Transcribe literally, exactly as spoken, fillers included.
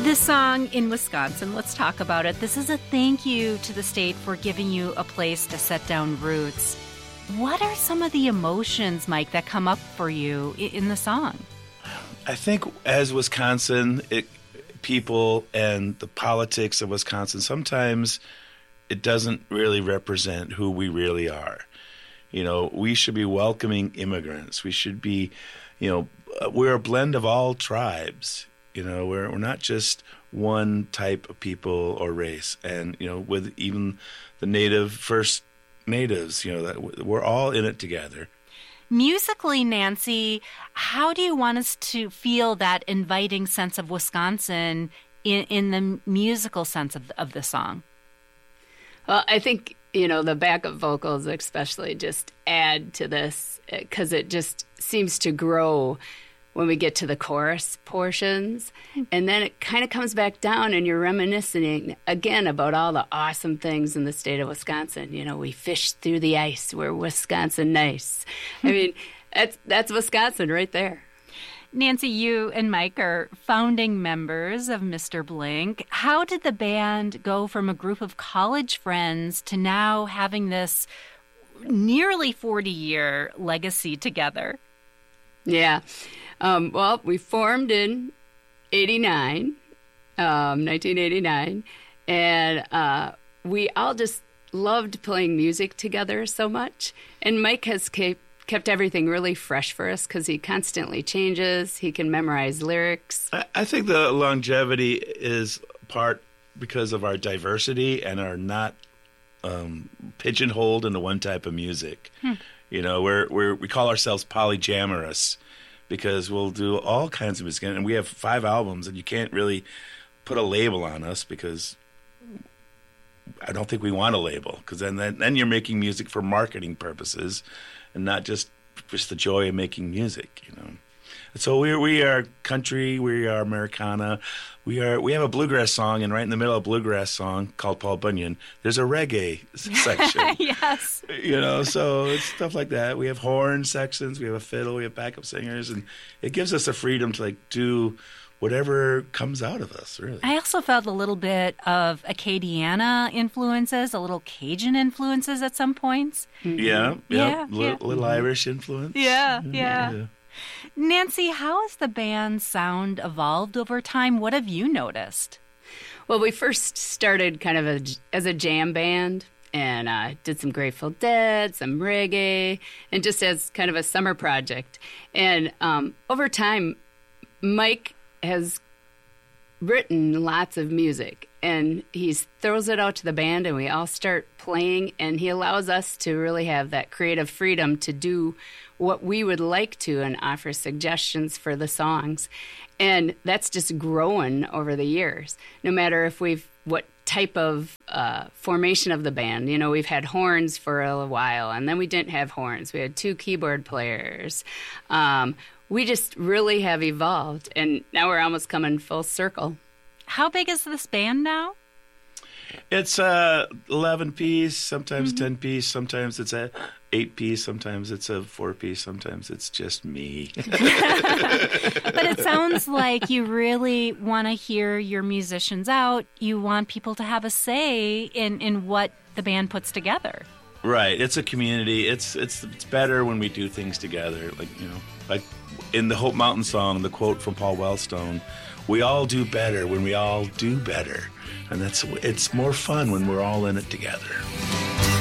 This song in Wisconsin, let's talk about it. This is a thank you to the state for giving you a place to set down roots. What are some of the emotions, Mike, that come up for you in the song? I think as Wisconsin it, people and the politics of Wisconsin, sometimes it doesn't really represent who we really are. You know, we should be welcoming immigrants. We should be, you know, we're a blend of all tribes. You know, we're we're not just one type of people or race. And, you know, with even the native first natives, you know, that we're all in it together. Musically, Nancy, how do you want us to feel that inviting sense of Wisconsin in, in the musical sense of, of the song? Well, I think, you know, the backup vocals especially just add to this because it just seems to grow when we get to the chorus portions. And then it kind of comes back down and you're reminiscing again about all the awesome things in the state of Wisconsin. You know, we fish through the ice. We're Wisconsin nice. I mean, that's that's Wisconsin right there. Nancy, you and Mike are founding members of Mister Blink. How did the band go from a group of college friends to now having this nearly forty-year legacy together? Yeah. Um, well, we formed in eighty-nine, um, nineteen eighty-nine, and uh, we all just loved playing music together so much. And Mike has kept, kept everything really fresh for us because he constantly changes. He can memorize lyrics. I, I think the longevity is part because of our diversity and our not um, pigeonholed into one type of music. Hmm. You know, we're, we're we call ourselves polyjamorous, because we'll do all kinds of music. And we have five albums, and you can't really put a label on us because I don't think we want a label. Because then, then then you're making music for marketing purposes and not just just the joy of making music, you know. So we we are country, we are Americana, we are we have a bluegrass song, and right in the middle of a bluegrass song called Paul Bunyan, there's a reggae section. Yes. You know, so it's stuff like that. We have horn sections, we have a fiddle, we have backup singers, and it gives us the freedom to like do whatever comes out of us, really. I also felt a little bit of Acadiana influences, a little Cajun influences at some points. Mm-hmm. Yeah, yeah, yeah, little, yeah. little Irish influence. Yeah, yeah. yeah. Nancy, how has the band's sound evolved over time? What have you noticed? Well, we first started kind of a, as a jam band and uh, did some Grateful Dead, some reggae, and just as kind of a summer project. And um, over time, Mike has written lots of music, and he throws it out to the band, and we all start playing, and he allows us to really have that creative freedom to do what we would like to and offer suggestions for the songs. And that's just growing over the years, no matter if we've what type of uh, formation of the band. You know, we've had horns for a while, and then we didn't have horns. We had two keyboard players. Um, we just really have evolved, and now we're almost coming full circle. How big is this band now? It's a eleven piece, sometimes mm-hmm. ten piece, sometimes it's a eight piece, sometimes it's a four piece, sometimes it's just me. But it sounds like you really want to hear your musicians out. You want people to have a say in, in what the band puts together. Right. It's a community. It's it's it's better when we do things together. Like, you know, like in the Hope Mountain song, the quote from Paul Wellstone, we all do better when we all do better. And that's it's more fun when we're all in it together.